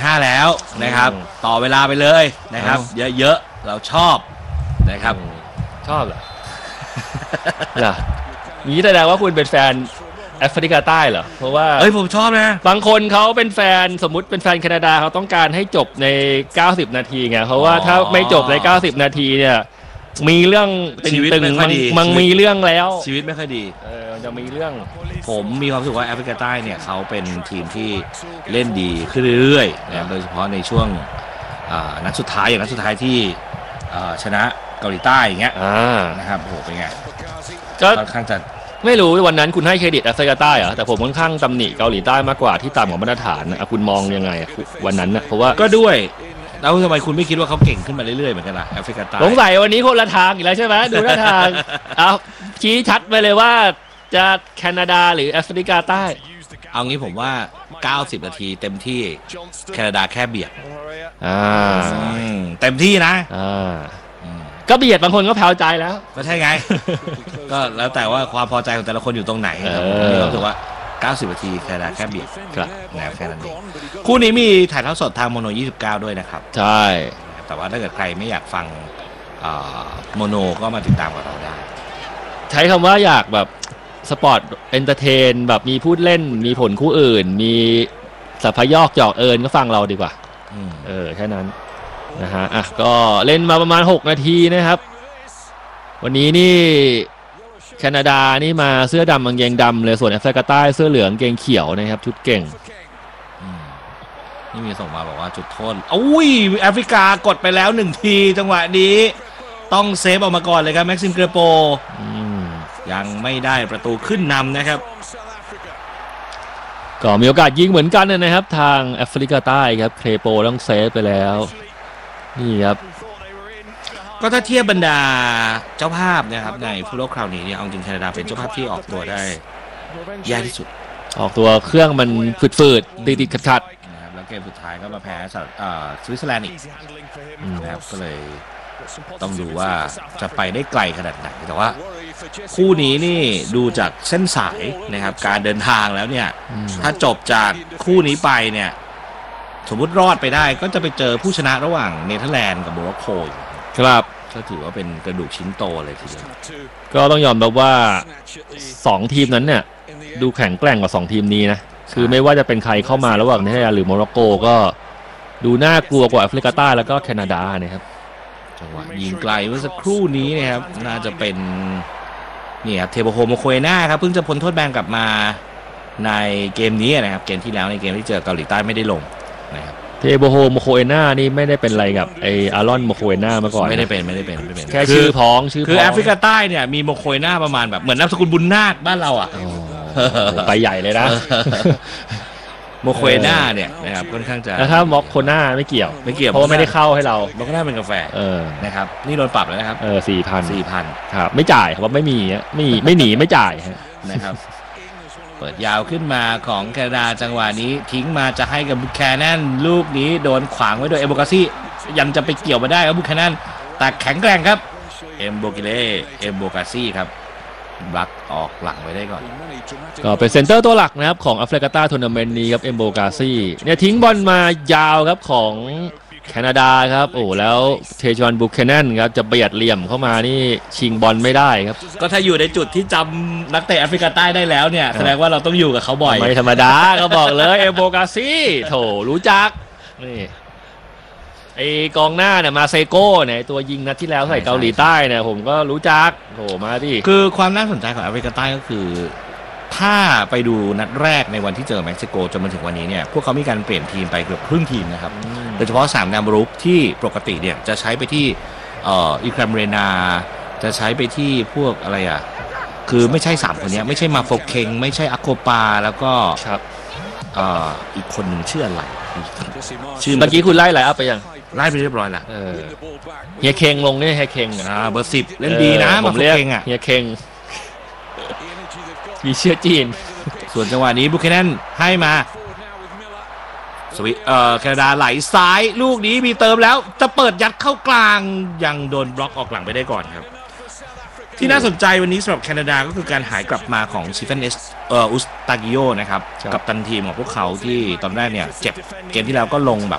15แล้วนะครับต่อเวลาไปเลยนะครับเยอะๆเราชอบนะครับชอบเหรอนี้แสดงว่าคุณเป็นแฟนแอฟริกาใต้เหรอเพราะว่าผมชอบนะบางคนเขาเป็นแฟนสมมุติเป็นแฟนแคนาดาเขาต้องการให้จบใน90นาทีไงเพราะว่าถ้าไม่จบใน90นาทีเนี่ยมีเรื่องตึงๆมันมีเรื่องแล้วชีวิตไม่ค่อยดีจะมีเรื่องผมมีความรู้สึกว่าแอฟริกาใต้เนี่ยเขาเป็นทีมที่เล่นดีขึ้นเรื่อยๆนะโดยเฉพาะในช่วงนัดสุดท้ายอย่างนัดสุดท้ายที่ชนะเกาหลีใต้อย่างเงี้ยนะครับโอ้โหเป็นไงก็ค่อนข้างจะไม่รู้วันนั้นคุณให้เครดิตแอฟริกาใต้เหรอแต่ผมค่อนข้างตำหนิเกาหลีใต้มากกว่าที่ต่ำกว่ามาตรฐานนะคุณมองยังไงวันนั้นนะเพราะว่าก็ด้วยแล้วทำไมคุณไม่คิดว่าเขาเก่งขึ้นมาเรื่อยๆเหมือนกันล่ะแอฟริกาใต้สงสัยวันนี้คนละทางอีกแล้วใช่ไหมดูท่าทางเอาชี้ชัดไปเลยว่าจะแคนาดาหรือแอฟริกาใต้เอางี้ผมว่า90นาทีเต็มที่แคนาดาแค่เบียดเต็มที่นะก็เบียดบางคนก็แผ่วใจแล้วก็ใช่ไงก็แล้วแต่ว่าความพอใจของแต่ละคนอยู่ตรงไหนผมรู้สึกว่า90นาทีแคนาดาแค่เบียดแค่นั้นเองคู่นี้มีถ่ายทอดสดทางโมโน29ด้วยนะครับใช่แต่ว่าถ้าเกิดใครไม่อยากฟังโมโนก็มาติดตามกับเราได้ใช้คำว่าอยากแบบสปอร์ตเอนเตอร์เทนแบบมีพูดเล่นมีผลคู่อื่นมีสัพพยอกหยอกเอิญก็ฟังเราดีกว่าแค่นั้นนะฮะก็เล่นมาประมาณ6นาทีนะครับวันนี้นี่แคนาดานี่มาเสื้อดำกางเกงดำเลยส่วนแอฟริกาใต้เสื้อเหลืองเกงเขียวนะครับชุดเก่งนี่มีส่งมาบอกว่าจุดโทษอุ้ยแอฟริกากดไปแล้ว1ทีจังหวะนี้ต้องเซฟออกมาก่อนเลยครับแม็กซิมเกรโปยังไม่ได้ประตูขึ้นนำนะครับก็มีโอกาสยิงเหมือนกันนะครับทางแอฟริกาใต้ครับเครโปต้องเซฟไปแล้วนี่ครับก็ถ้าเทียบบรรดาเจ้าภาพนะครับในฟุตบอลคราวนี้เนี่ยเอาจริงแคนาดาเป็นเจ้าภาพที่ออกตัวได้แย่ที่สุดออกตัวเครื่องมันฝืดๆติดขัดนะครับแล้วเกมสุดท้ายก็มาแพ้สวิตเซอร์แลนด์อีกนะครับก็เลยต้องดูว่าจะไปได้ไกลขนาดไหนแต่ว่าคู่นี้นี่ดูจากเส้นสายนะครับการเดินทางแล้วเนี่ยถ้าจบจากคู่นี้ไปเนี่ยสมมุติรอดไปได้ก็จะไปเจอผู้ชนะระหว่างเนเธอร์แลนด์กับโมร็อกโกครับก็ถือว่าเป็นกระดูกชิ้นโตเลยทีเดียวก็ต้องยอมรับว่า2ทีมนั้นเนี่ยดูแข็งแกร่งกว่า2ทีมนี้นะคือไม่ว่าจะเป็นใครเข้ามาระหว่างเนเธอร์แลนด์หรือโมร็อกโกก็ดูน่ากลัวกว่าแอฟริกาใต้แล้วก็แคนาดานะครับจังหวะยิงไกลเมื่อสักครู่นี้นะครับน่าจะเป็นนี่ครับเทโบโฮโมโคเอน่าครับเพิ่งจะพ้นโทษแบนกลับมาในเกมนี้นะครับเกมที่แล้วในเกมที่เจอเกาหลีใต้ไม่ได้ลงนะครับเทโบโฮโมโคเอน่านี่ไม่ได้เป็นอะไรกับไออารอนโมโคเอน่ามาก่อนไม่ได้เป็นแค่ชื่อพ้องคือแอฟริกาใต้เนี่ยมีโมโคเอน่าประมาณแบบเหมือนนามสกุลบุญนาคบ้านเราอ่ะไปใหญ่เลยนะโมโคเอน่าเนี่ยนะครับค่อนข้างจะถ้ามอคโคน่าไม่เกี่ยวเพราะว่าไม่ได้เข้าให้เรามอคโคน่าเป็นกาแฟนะครับนี่โดนปรับแล้วนะครับ 4,000ครับไม่จ่ายครับไม่มีไม่หนีไม่จ่ายนะครับเปิดยาวขึ้นมาของแคนาดาจังหวะนี้ทิ้งมาจะให้กับบุคแคนนันลูกนี้โดนขวางไว้โดยเอโบกาซี่ยังจะไปเกี่ยวมาได้ครับบุคแคนนันแต่แข็งแกร่งครับเอมโบกาซี่ครับบลักออกหลังไว้ได้ก่อนก็เป็นเซนเตอร์ตัวหลักนะครับของแอฟริกาใต้ทัวร์นาเมนต์นี้ครับเอมโบกาซี่เนี่ยทิ้งบอลมายาวครับของแคนาดาครับโอ้แล้วเทจอนบุคแคนนันครับจะเบียดเหลี่ยมเข้ามานี่ชิงบอลไม่ได้ครับก็ถ้าอยู่ในจุดที่จำนักเตะแอฟริกาใต้ได้แล้วเนี่ยแสดงว่าเราต้องอยู่กับเขาบ่อยไม่ธรรมดาก็บอกเลยเอมโบกาซี่โถรู้จักนี่ไอกองหน้าเนี่ยมาเซโก้เนี่ยตัวยิงนัดที่แล้วใส่เกาหลีใต้เนี่ยผมก็รู้จักโถมาดิคือความน่าสนใจของแอฟริกาใต้ก็คือถ้าไปดูนัดแรกในวันที่เจอเม็กซิโกจนมาถึงวันนี้เนี่ยพวกเขามีการเปลี่ยนทีมไปเกือบครึ่งทีมนะครับโดยเฉพาะ3แนวรุกที่ปกติเนี่ยจะใช้ไปที่อีครัมเรนาจะใช้ไปที่พวกอะไรอ่ะคือไม่ใช่3คนนี้ไม่ใช่มาโฟเคงไม่ใช่อาโคปาแล้วก็อีกคนหนึ่งชื่ออะไรชื่อเมื่อกี้คุณไล่อะไรอัพไปยังไล่ไปเรียบร้อยแล้วเฮียเคงลงนี่เฮียเคงเบอร์10เล่นดีนะผมเรียกเฮียเคงมีเชื้อจีนส่วนจังหวะนี้บุคแคนนันให้มาสวิตแคนาดาไหลซ้ายลูกนี้มีเติมแล้วจะเปิดยัดเข้ากลางยังโดนบล็อกออกหลังไปได้ก่อนครับที่น่าสนใจวันนี้สำหรับแคนาดาก็คือการหายกลับมาของซิเฟนอุสตากิโอนะครับกับตันทีมของพวกเขาที่ตอนแรกเนี่ยเจ็บเกมที่แล้วก็ลงแบบ